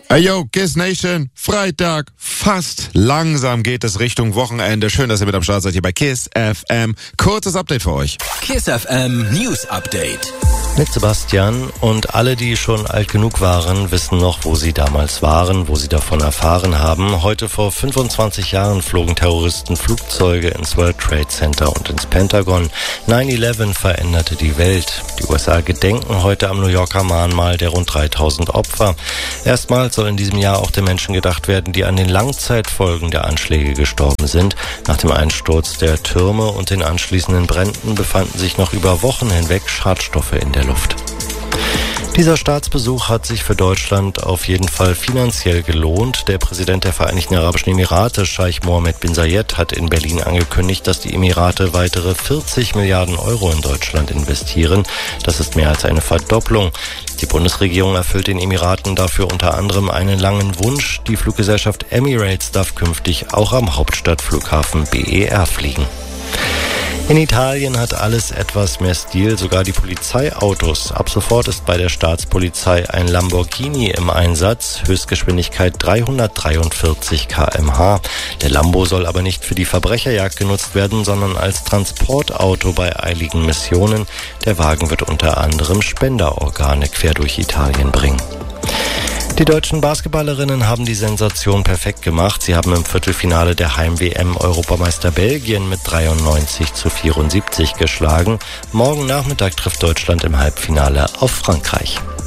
Yo, Kiss Nation, Freitag, fast langsam geht es Richtung Wochenende. Schön, dass ihr mit am Start seid hier bei Kiss FM. Kurzes Update für euch. Kiss FM News Update. Mit Sebastian, und alle, die schon alt genug waren, wissen noch, wo sie damals waren, wo sie davon erfahren haben. Heute vor 25 Jahren flogen Terroristen Flugzeuge ins World Trade Center und ins Pentagon. 9/11 veränderte die Welt. Die USA gedenken heute am New Yorker Mahnmal der rund 3000 Opfer. Erstmals soll in diesem Jahr auch den Menschen gedacht werden, die an den Langzeitfolgen der Anschläge gestorben sind. Nach dem Einsturz der Türme und den anschließenden Bränden befanden sich noch über Wochen hinweg Schadstoffe in der Luft. Dieser Staatsbesuch hat sich für Deutschland auf jeden Fall finanziell gelohnt. Der Präsident der Vereinigten Arabischen Emirate, Scheich Mohammed bin Zayed, hat in Berlin angekündigt, dass die Emirate weitere 40 Milliarden Euro in Deutschland investieren. Das ist mehr als eine Verdopplung. Die Bundesregierung erfüllt den Emiraten dafür unter anderem einen langen Wunsch. Die Fluggesellschaft Emirates darf künftig auch am Hauptstadtflughafen BER fliegen. In Italien hat alles etwas mehr Stil, sogar die Polizeiautos. Ab sofort ist bei der Staatspolizei ein Lamborghini im Einsatz, Höchstgeschwindigkeit 343 km/h. Der Lambo soll aber nicht für die Verbrecherjagd genutzt werden, sondern als Transportauto bei eiligen Missionen. Der Wagen wird unter anderem Spenderorgane quer durch Italien bringen. Die deutschen Basketballerinnen haben die Sensation perfekt gemacht. Sie haben im Viertelfinale der Heim-WM Europameister Belgien mit 93-74 geschlagen. Morgen Nachmittag trifft Deutschland im Halbfinale auf Frankreich.